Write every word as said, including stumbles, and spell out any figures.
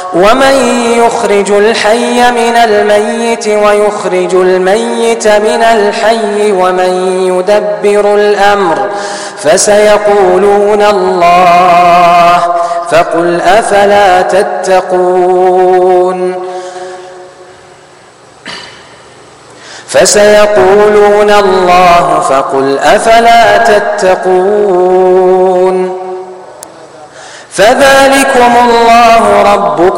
ومن يخرج الحي من الميت ويخرج الميت من الحي ومن يدبر الأمر فسيقولون الله فقل أفلا تتقون فسيقولون الله فقل أفلا تتقون فذلكم الله ربكم